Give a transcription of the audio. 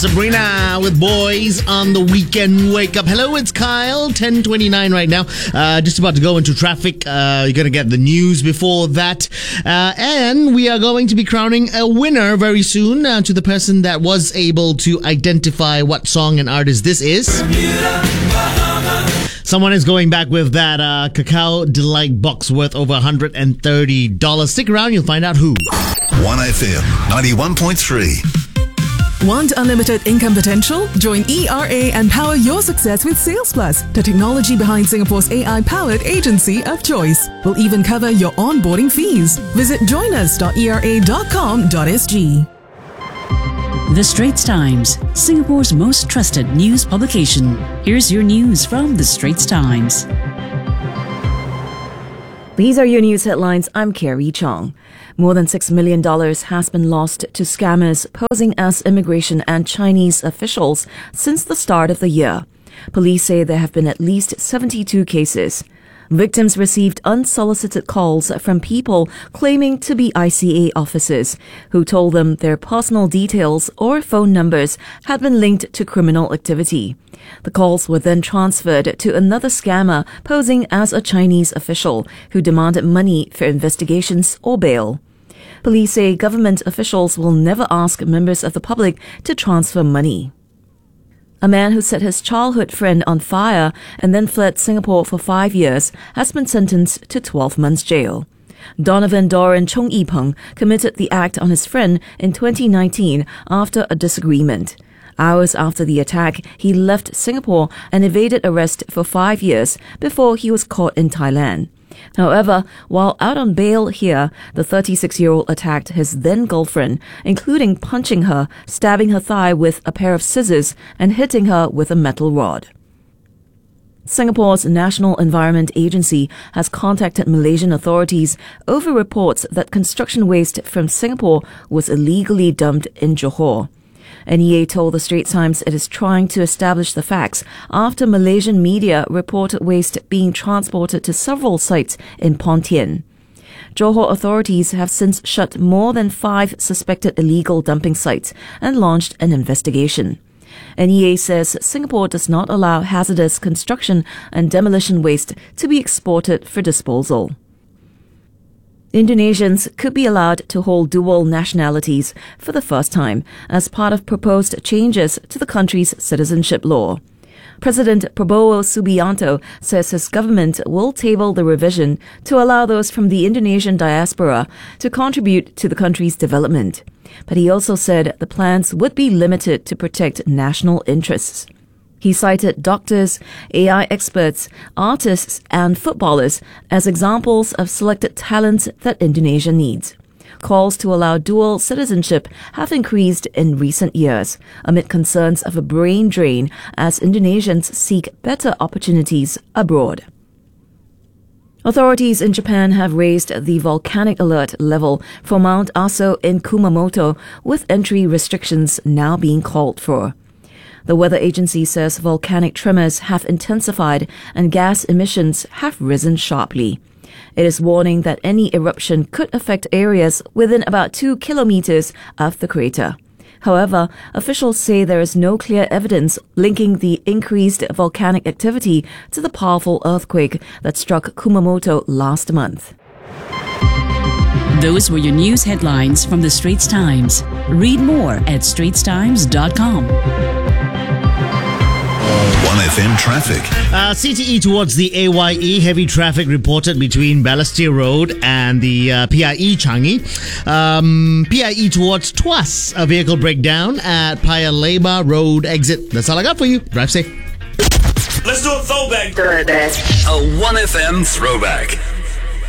Sabrina with Boys on the Weekend Wake Up. Hello, it's Kyle, 10:29 right now. Just about to go into traffic. You're going to get the news before that. And we are going to be crowning a winner very soon to the person that was able to identify what song and artist this is. Someone is going back with that Cacao Delight box worth over $130. Stick around, you'll find out who. 1FM 91.3. Want unlimited income potential? Join ERA and power your success with Sales Plus, the technology behind Singapore's AI-powered agency of choice. We'll even cover your onboarding fees. Visit joinus.era.com.sg. The Straits Times, Singapore's most trusted news publication. Here's your news from The Straits Times. These are your news headlines. I'm Carrie Chong. More than $6 million has been lost to scammers posing as immigration and Chinese officials since the start of the year. Police say there have been at least 72 cases. Victims received unsolicited calls from people claiming to be ICA officers who told them their personal details or phone numbers had been linked to criminal activity. The calls were then transferred to another scammer posing as a Chinese official who demanded money for investigations or bail. Police say government officials will never ask members of the public to transfer money. A man who set his childhood friend on fire and then fled Singapore for 5 years has been sentenced to 12 months jail. Donovan Doran Chung Yipeng committed the act on his friend in 2019 after a disagreement. Hours after the attack, he left Singapore and evaded arrest for 5 years before he was caught in Thailand. However, while out on bail here, the 36-year-old attacked his then-girlfriend, including punching her, stabbing her thigh with a pair of scissors, and hitting her with a metal rod. Singapore's National Environment Agency has contacted Malaysian authorities over reports that construction waste from Singapore was illegally dumped in Johor. NEA told the Straits Times it is trying to establish the facts after Malaysian media reported waste being transported to several sites in Pontian. Johor authorities have since shut more than 5 suspected illegal dumping sites and launched an investigation. NEA says Singapore does not allow hazardous construction and demolition waste to be exported for disposal. Indonesians could be allowed to hold dual nationalities for the first time as part of proposed changes to the country's citizenship law. President Prabowo Subianto says his government will table the revision to allow those from the Indonesian diaspora to contribute to the country's development. But he also said the plans would be limited to protect national interests. He cited doctors, AI experts, artists, and footballers as examples of selected talents that Indonesia needs. Calls to allow dual citizenship have increased in recent years, amid concerns of a brain drain as Indonesians seek better opportunities abroad. Authorities in Japan have raised the volcanic alert level for Mount Aso in Kumamoto, with entry restrictions now being called for. The weather agency says volcanic tremors have intensified and gas emissions have risen sharply. It is warning that any eruption could affect areas within about 2 kilometers of the crater. However, officials say there is no clear evidence linking the increased volcanic activity to the powerful earthquake that struck Kumamoto last month. Those were your news headlines from The Straits Times. Read more at straitstimes.com. 1FM traffic. CTE towards the AYE, heavy traffic reported between Balestier Road and the PIE Changi. PIE towards Tuas, a vehicle breakdown at Paya Lebar Road exit. That's all I got for you. Drive safe. Let's do a throwback. A 1FM throwback.